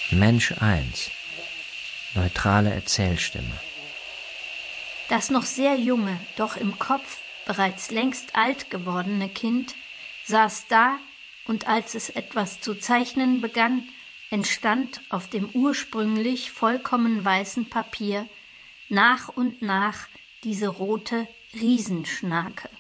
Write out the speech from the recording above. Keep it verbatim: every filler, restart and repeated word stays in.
Mensch eins. Neutrale Erzählstimme. Das noch sehr junge, doch im Kopf bereits längst alt gewordene Kind saß da, und als es etwas zu zeichnen begann, entstand auf dem ursprünglich vollkommen weißen Papier nach und nach diese rote Riesenschnake.